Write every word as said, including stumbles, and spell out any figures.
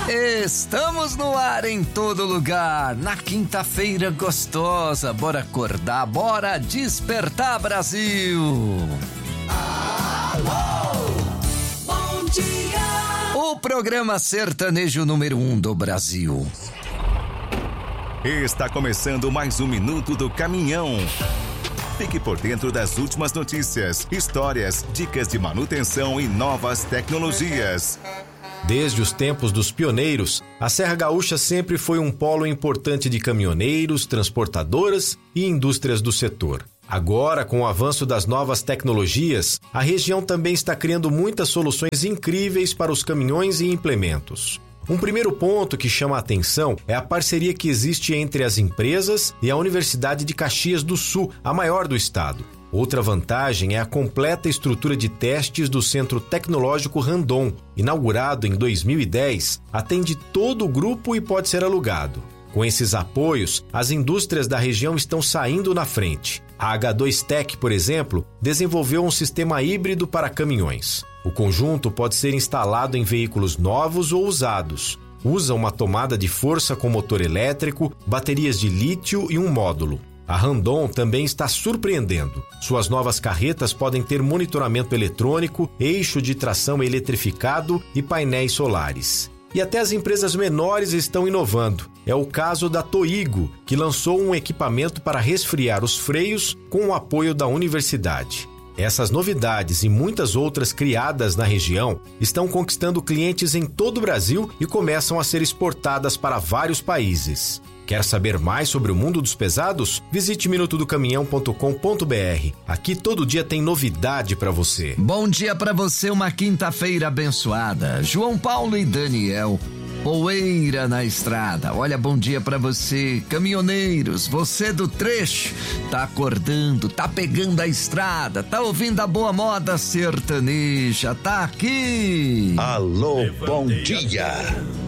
Estamos no ar em todo lugar, na quinta-feira gostosa. Bora acordar, bora despertar, Brasil. Alô, bom dia. O programa sertanejo número um do Brasil. Está começando mais um Minuto do Caminhão. Fique por dentro das últimas notícias, histórias, dicas de manutenção e novas tecnologias. Desde os tempos dos pioneiros, a Serra Gaúcha sempre foi um polo importante de caminhoneiros, transportadoras e indústrias do setor. Agora, com o avanço das novas tecnologias, a região também está criando muitas soluções incríveis para os caminhões e implementos. Um primeiro ponto que chama a atenção é a parceria que existe entre as empresas e a Universidade de Caxias do Sul, a maior do estado. Outra vantagem é a completa estrutura de testes do Centro Tecnológico Randon, inaugurado em dois mil e dez, atende todo o grupo e pode ser alugado. Com esses apoios, as indústrias da região estão saindo na frente. A agá dois Tech, por exemplo, desenvolveu um sistema híbrido para caminhões. O conjunto pode ser instalado em veículos novos ou usados. Usa uma tomada de força com motor elétrico, baterias de lítio e um módulo. A Randon também está surpreendendo. Suas novas carretas podem ter monitoramento eletrônico, eixo de tração eletrificado e painéis solares. E até as empresas menores estão inovando. É o caso da Toigo, que lançou um equipamento para resfriar os freios com o apoio da universidade. Essas novidades e muitas outras criadas na região estão conquistando clientes em todo o Brasil e começam a ser exportadas para vários países. Quer saber mais sobre o mundo dos pesados? Visite minuto do caminhão ponto com ponto b r. Aqui todo dia tem novidade para você. Bom dia para você, uma quinta-feira abençoada. João Paulo e Daniel. Poeira na estrada. Olha, bom dia pra você, caminhoneiros, você do trecho, tá acordando, tá pegando a estrada, tá ouvindo a boa moda sertaneja, tá aqui. Alô, bom dia.